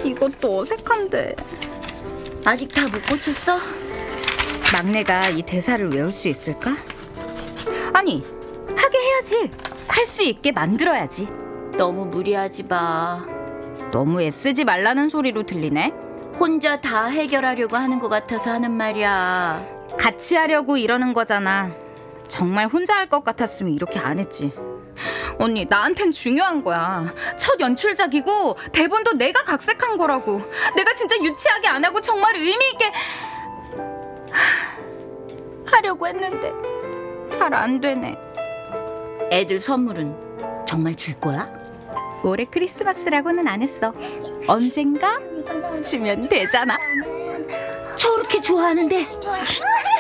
이것도 어색한데. 아직 다 못 고쳤어? 막내가 이 대사를 외울 수 있을까? 아니, 하게 해야지. 할 수 있게 만들어야지. 너무 무리하지 마. 너무 애쓰지 말라는 소리로 들리네. 혼자 다 해결하려고 하는 것 같아서 하는 말이야. 같이 하려고 이러는 거잖아. 정말 혼자 할 것 같았으면 이렇게 안 했지. 언니, 나한텐 중요한 거야. 첫 연출작이고 대본도 내가 각색한 거라고. 내가 진짜 유치하게 안 하고 정말 의미 있게 하려고 했는데 잘 안 되네. 애들 선물은 정말 줄 거야? 올해 크리스마스라고는 안 했어. 언젠가 주면 되잖아. 저렇게 좋아하는데